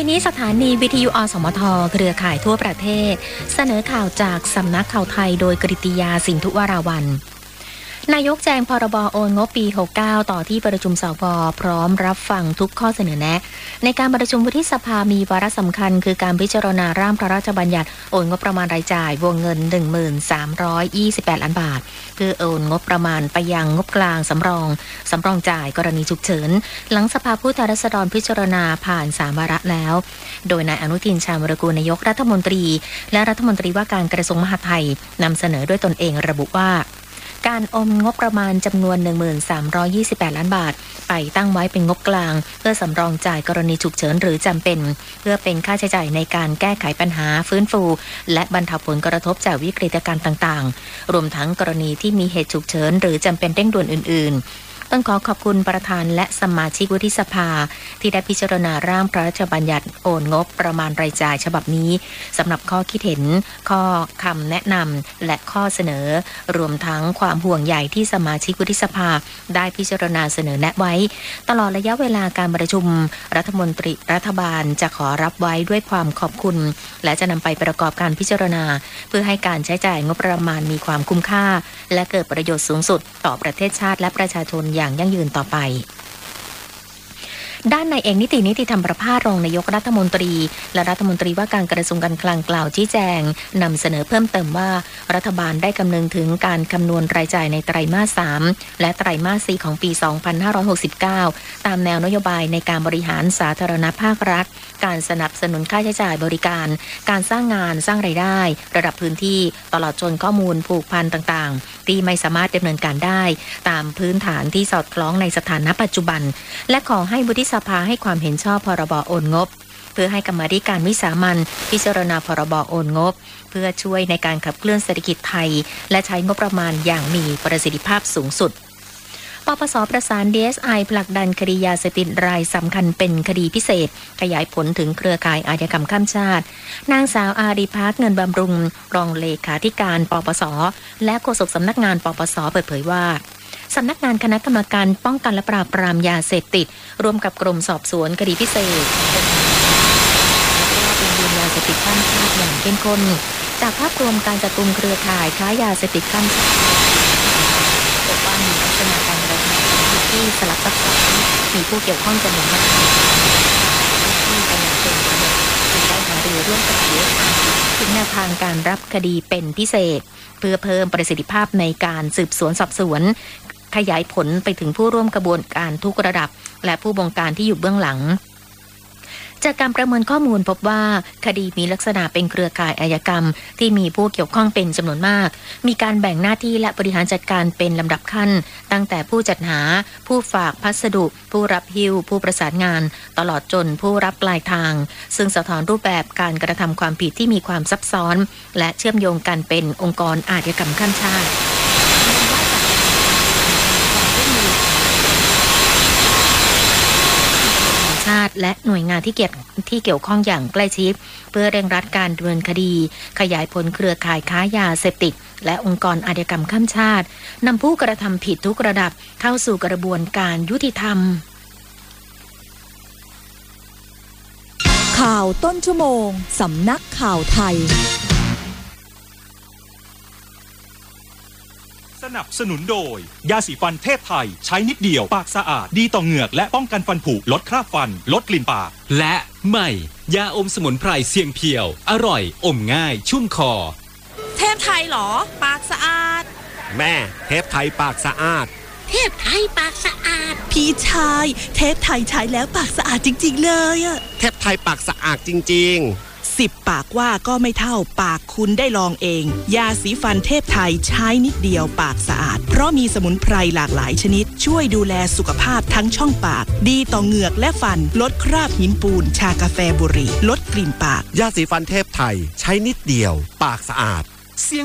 ไปนี้สถานีวิทยุอสมทเครือข่ายทั่วประเทศเสนอข่าวจากสำนักข่าวไทยโดยกฤติยาสินธุวราวัลย์นายกแจงพรบโอนงบปี69ต่อที่ประชุมสวพร้อมรับฟังทุกข้อเสนอแนะในการประชุมวุฒิสภามีวาระสำคัญคือการพิจารณาร่างพระราชบัญญัติโอนงบประมาณรายจ่ายวงเงิน 1328 ล้านบาทเพื่อโอนงบประมาณไปยังงบกลางสำรองจ่ายกรณีฉุกเฉินหลังสภาผู้แทนราษฎรพิจารณาผ่าน3 วาระแล้วโดยนายอนุทินชาญวิรากูลนายกรัฐมนตรีและรัฐมนตรีว่าการกระทรวงมหาดไทยนำเสนอด้วยตนเองระบุว่าการอมงบประมาณจำนวน 1328 ล้านบาทไปตั้งไว้เป็นงบกลางเพื่อสำรองจ่ายกรณีฉุกเฉินหรือจำเป็นเพื่อเป็นค่าใช้จ่ายในการแก้ไขปัญหาฟื้นฟูและบรรเทาผลกระทบจากวิกฤตการณ์ต่างๆรวมทั้งกรณีที่มีเหตุฉุกเฉินหรือจำเป็นเร่งด่วนอื่นๆต้องขอบคุณประธานและสมาชิกวุฒิสภาที่ได้พิจารณาร่างพระราชบัญญัติโอนงบประมาณรายจ่ายฉบับนี้สำหรับข้อคิดเห็นข้อคำแนะนำและข้อเสนอรวมทั้งความห่วงใยที่สมาชิกวุฒิสภาได้พิจารณาเสนอแนะไว้ตลอดระยะเวลาการประชุมรัฐบาลจะขอรับไว้ด้วยความขอบคุณและจะนำไปประกอบการพิจารณาเพื่อให้การใช้จ่ายงบประมาณมีความคุ้มค่าและเกิดประโยชน์สูงสุดต่อประเทศชาติและประชาชนอย่างยั่งยืนต่อไปด้านนายเอกนิติธรรมประภาสรองนายกรัฐมนตรีและรัฐมนตรีว่าการกระทรวงการคลังกล่าวชี้แจงนำเสนอเพิ่มเติมว่ารัฐบาลได้คำนึงถึงการคำนวณรายจ่ายในไตรมาส 3และไตรมาส 4ของปี 2569ตามแนวนโยบายในการบริหารสาธารณภาครัฐการสนับสนุนค่าใช้จ่ายบริการการสร้างงานสร้างรายได้ระดับพื้นที่ตลอดจนข้อมูลผูกพันต่างๆที่ไม่สามารถดำเนินการได้ตามพื้นฐานที่สอดคล้องในสถานะปัจจุบันและขอให้วุฒิสภาให้ความเห็นชอบพรบโอนงบเพื่อให้กรรมาธิการวิสามัญพิจารณาพรบโอนงบเพื่อช่วยในการขับเคลื่อนเศรษฐกิจไทยและใช้งบประมาณอย่างมีประสิทธิภาพสูงสุดปปส.ประสาน DSI ผลักดันคดียาเสพติดรายสำคัญเป็นคดีพิเศษขยายผลถึงเครือข่ายอาชญากรรมข้ามชาตินางสาวอารีภัสเงินบำรุงรองเลขาธิการปปส.และโฆษกสำนักงานปปส.เปิดเผยว่าสำนักงานคณะกรรมการป้องกันและปราบปรามยาเสพติดร่วมกับกรมสอบสวนคดีพิเศษและเป็นยาเสพติดข้ามชาติอย่างเข้มข้นจากภาพรวมการจับกุมเครือข่ายค้ายาเสพติดข้ามชาติพบว่ามีลักษณะการกระทำที่สลับซับซ้อนมีผู้เกี่ยวข้องจำนวนมากที่กำลังเป็นประเด็นที่ได้หารือร่วมกับ DSI ถึงแนวทางการรับคดีเป็นพิเศษเพื่อเพิ่มประสิทธิภาพในการสืบสวนสอบสวนขยายผลไปถึงผู้ร่วมกระบวนการทุกระดับและผู้บงการที่อยู่เบื้องหลังจากการประเมินข้อมูลพบว่าคดีมีลักษณะเป็นเครือข่ายอาชญากรรมที่มีผู้เกี่ยวข้องเป็นจำนวนมากมีการแบ่งหน้าที่และบริหารจัดการเป็นลำดับขั้นตั้งแต่ผู้จัดหาผู้ฝากพัสดุผู้รับหิ้วผู้ประสานงานตลอดจนผู้รับปลายทางซึ่งสะท้อนรูปแบบการกระทำความผิดที่มีความซับซ้อนและเชื่อมโยงกันเป็นองค์กรอาชญากรรมข้ามชาติชาติและหน่วยงานที่เกี่ยวข้องอย่างใกล้ชิดเพื่อเร่งรัดการดำเนินคดีขยายผลเครือข่ายค้ายาเสพติดและองค์กรอาชญากรรมข้ามชาตินำผู้กระทำผิดทุกระดับเข้าสู่กระบวนการยุติธรรมข่าวต้นชั่วโมงสำนักข่าวไทยสนับสนุนโดยยาสีฟันเทพไทยใช้นิดเดียวปากสะอาดดีต่อเหงือกและป้องกันฟันผุลดคราบฟันลดกลิ่นปากและใหม่ยาอมสมุนไพรเสียงเพียวอร่อยอมง่ายชุ่มคอเทพไทยหรอปากสะอาดแม่เทพไทยปากสะอาดเทพไทยปากสะอาดพี่ชายเทพไทยใช้แล้วปากสะอาดจริงๆเลยอะเทพไทยปากสะอาดจริงๆ 10 ปากว่าก็ไม่เท่าปากคุณได้ลองเองยาสีฟันเทพไทยใช้นิดเดียวปากสะอาดเพราะมีสมุนไพรหลากหลายชนิดช่วยดูแลสุขภาพทั้งช่องปากดีต่อเหงือกและฟันลดคราบหินปูนชากาแฟบุหรี่ลดกลิ่นปากยาสีฟันเทพไทยใช้นิดเดียวปากสะอาด